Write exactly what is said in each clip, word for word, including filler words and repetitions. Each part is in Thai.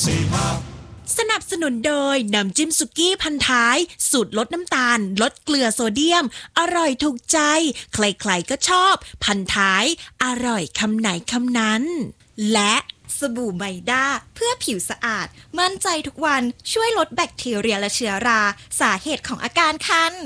สนับสนุนโดยน้ำจิ้มสุกี้พันท้ายสูตรลดน้ำตาลลดเกลือโซเดียมอร่อยถูกใจใครๆก็ชอบพันท้ายอร่อยคำไหนคำนั้นและสบู่ไมด้าเพื่อผิวสะอาดมั่นใจทุกวันช่วยลดแบคทีเรียและเชื้อราสาเหตุของอาการคัน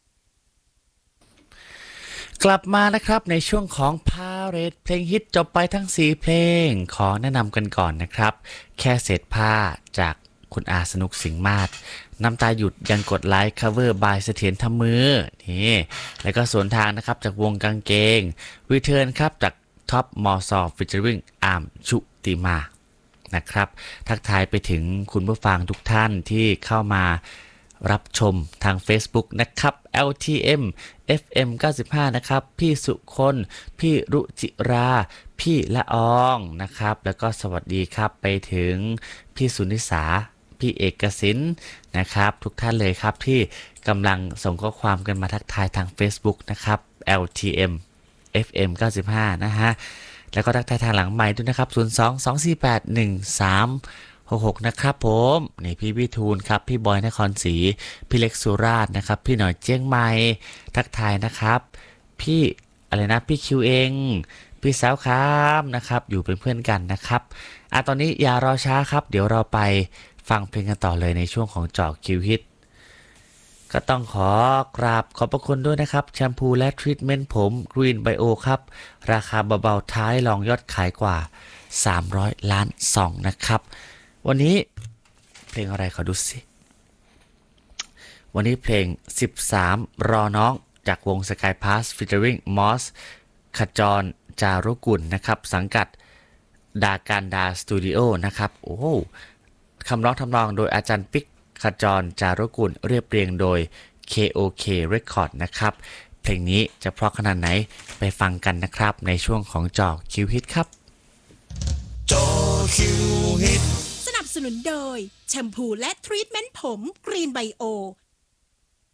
กลับมานะครับในช่วงของพาเรดเพลงฮิตจบไปทั้งสี่เพลงขอแนะนำกันก่อนนะครับแค่เศษผ้าจากคุณอาสนุกสิงห์มาศน้ำตาหยุดยังกดไลค์ cover by เสถียรทำมือนี่แล้วก็สวนทางนะครับจากวงกางเกงรีเทิร์นครับจากท็อปมอซอฟิชเชอริงอาร์มชุติมานะครับทักทายไปถึงคุณผู้ฟังทุกท่านที่เข้ามารับชมทาง Facebook นะครับ แอล ที เอ็ม เอฟ เอ็ม เก้าสิบห้า นะครับพี่สุคนพี่รุจิราพี่ละอองนะครับแล้วก็สวัสดีครับไปถึงพี่สุนิสาพี่เอกสินนะครับทุกท่านเลยครับที่กำลังส่งข้อความกันมาทักทายทาง Facebook นะครับ แอล ที เอ็ม เอฟ เอ็ม เก้าสิบห้า นะฮะแล้วก็ทักทายทางหลังไมค์ด้วยนะครับศูนย์ สอง สอง สี่ แปด หนึ่ง สาม หก หกนะครับผมนี่พี่วิทูลครับพี่บอยนครศรีพี่เล็กสุราษฎร์นะครับพี่หน่อยเจียงใหม่ทักทายนะครับพี่อะไรนะพี่คิวเองพี่สาวครับนะครับอยู่เป็นเพื่อนกันนะครับอ่ะตอนนี้อย่ารอช้าครับเดี๋ยวเราไปฟังเพลงกันต่อเลยในช่วงของเจาะคิวฮิตก็ต้องขอกราบขอบพระคุณด้วยนะครับแชมพูและทรีทเมนต์ผม Green Bio ครับราคาเบาๆท้ายรองยอดขายกว่าสามร้อยล้านซองนะครับวันนี้เพลงอะไรขอดูสิวันนี้เพลงสิบสามรอน้องจากวง Sky Pass featuring Moss ขจรจารุกุลนะครับสังกัดดาการดาสตูดิโอนะครับโอ้คำร้องทำนองโดยอาจารย์ปิ๊กขจรจารุกุลเรียบเรียงโดย เค โอ เค Record นะครับเพลงนี้จะเพราะขนาดไหนไปฟังกันนะครับในช่วงของเจาะคิวฮิตครับเจาะคิวฮิตสนับสนุนโดยแชมพูและทรีทเมนต์ผม Green Bio